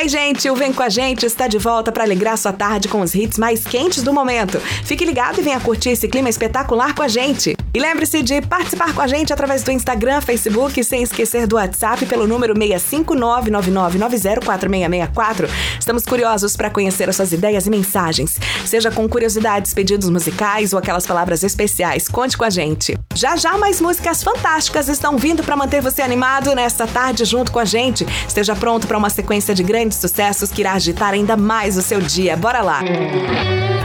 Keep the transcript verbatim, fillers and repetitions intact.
Oi, gente, o Vem Com A Gente está de volta para alegrar sua tarde com os hits mais quentes do momento. Fique ligado e venha curtir esse clima espetacular com a gente. E lembre-se de participar com a gente através do Instagram, Facebook, sem esquecer do WhatsApp pelo número seis cinco nove nove nove nove zero quatro seis seis quatro. Estamos curiosos para conhecer as suas ideias e mensagens. Seja com curiosidades, pedidos musicais ou aquelas palavras especiais, conte com a gente. Já já mais músicas fantásticas estão vindo para manter você animado nesta tarde junto com a gente. Esteja pronto para uma sequência de grandes sucessos que irá agitar ainda mais o seu dia. Bora lá!